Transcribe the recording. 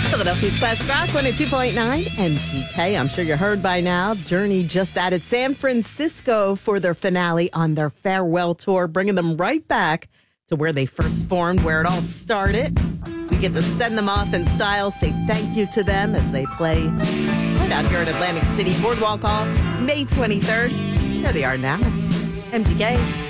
Philadelphia's Classic Rock 102.9 MGK. I'm sure you heard by now. Journey just added San Francisco for their finale on their farewell tour, bringing them right back to where they first formed, where it all started. We get to send them off in style, say thank you to them as they play right out here in Atlantic City, Boardwalk Hall, May 23rd. Here they are now. MGK.